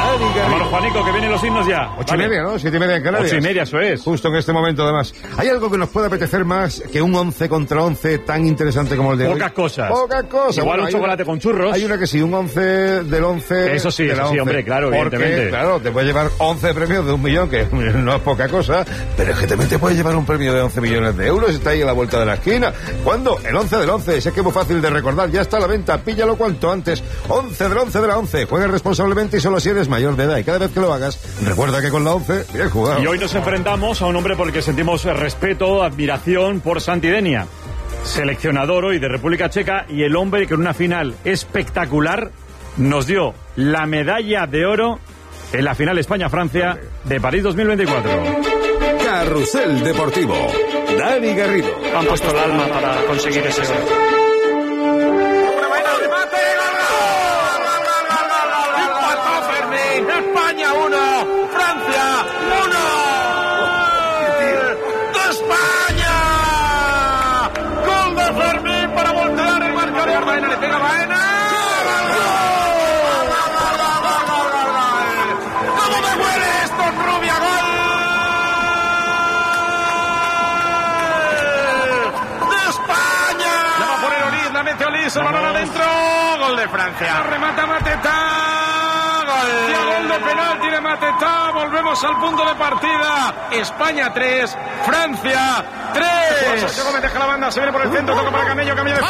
Dani Garrido. Hermano Juanico, que vienen los himnos ya. 8:30, ¿no? 7:30 en Canarias. 8:30, eso es. Justo en este momento, además. ¿Hay algo que nos pueda apetecer más que un 11 contra 11 tan interesante como el de hoy? Pocas cosas. Pocas cosas. Igual Bueno, un chocolate con churros. Hay una que sí, un 11 del 11. Eso sí, hombre, claro, porque, evidentemente. Claro, te puedes llevar 11 premios de 1 millón, que no es poca cosa, pero es que también te puedes llevar un premio de 11 millones de euros. Está ahí a la vuelta de la esquina. ¿Cuándo? El 11 del 11. Sé que es muy fácil de recordar. Ya está a la venta. Píllalo cuanto antes. 11 del 11 de la 11. Juega responsablemente y solo si eres mayor de edad. Y cada vez que lo hagas, recuerda que con la 11, bien jugado. Y hoy nos enfrentamos a un hombre por el que sentimos respeto, admiración por Santi Denia. Seleccionador hoy de República Checa y el hombre que en una final espectacular nos dio la medalla de oro en la final España-Francia de París 2024. Carrusel Deportivo. Dani Garrido. Han puesto el alma para conseguir ese oro. España 1, Francia 1. ¡De España! Gol de Fermín para voltear el marcador. Baena le pega Baena. ¡Cómo me huele esto, Rubia! ¡Gol! ¡De España! La va a poner Olís, la mete Olís, el balón adentro. Gol de Francia. Remata Mateta. Y a gol de penalti de Mateta, volvemos al punto de partida. España 3, Francia 3. Gómez deja la banda, se viene por el centro, toca para Camello de